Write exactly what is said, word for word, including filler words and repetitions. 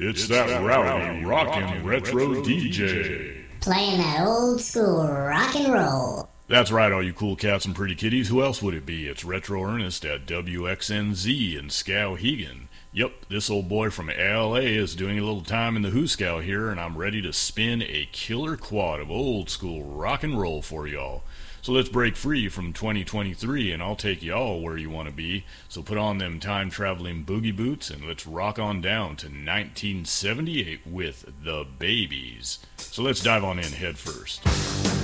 It's that rowdy, rockin' retro D J. Playing that old school rock and roll. That's right, all you cool cats and pretty kitties. Who else would it be? It's Retro Ernest at W X N Z in Skowhegan. Yep, this old boy from L A is doing a little time in the Hooskow here, and I'm ready to spin a killer quad of old school rock and roll for y'all. So let's break free from twenty twenty-three, and I'll take y'all where you want to be. So put on them time-traveling boogie boots, and let's rock on down to nineteen seventy-eight with The Babies. So let's dive on in head first.